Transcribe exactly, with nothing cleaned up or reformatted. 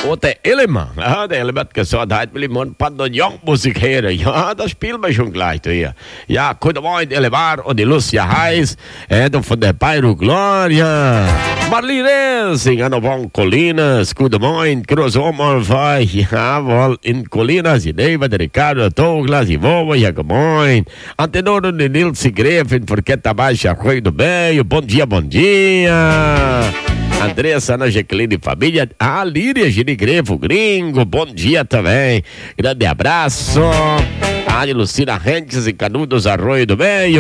Och der Ellemann, ja, der Ellemann hat gesagt, heute will ich mal ein Pandonjon-Musik hören. Ja, das spielen wir schon gleich hier. Ja, guten Morgen, Ellemann und die Lucia Heiß, äh, von der Bairro Gloria. Marlene singen von Colinas, guten Morgen, groß Omalfai, jawohl, in Colinas, in Eva, der Ricardo Douglas, e Vova, ja, guten Morgen. Antenor de Nilce Grefen, Forqueta Baixa, Rui do Meio, bom dia, bom dia. Andressa, Ana Jaqueline Família, a Líria Ginigrefo Gringo, bom dia também. Grande abraço. A Lucina Rentes e Canudos Arroio do Meio.